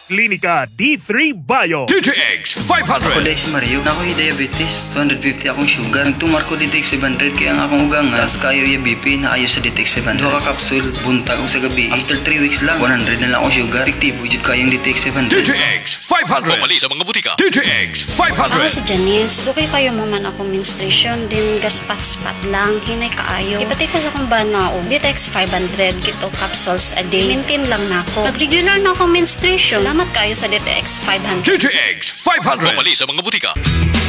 Klinika D3 Bio. DTX Ako 500. dahil si Mario, nako'y diabetes, 250 akong sugar. Nagtumar ko DTX 500 kaya ang akong ugang nga, kayo yung BP na ayos sa DTX 500. Duha ka kapsul, buntag o sa gabi. After 3 weeks lang, 100 na lang akong sugar. Epektibo jud kayong DTX 500. DTX 500. Pumali sa mga butika. DTX Ako 500. si Janice. Okay kayo mo man ako menstruation, din gaspat-spat lang, hinay kaayo. Ipati ko sa kong bana o DTX 500, kito capsules a day. Maintain lang na ako. Pag regular na akong menstruation, salamat kayo sa DTX 500. DTX 500. Pumali sa mga butika.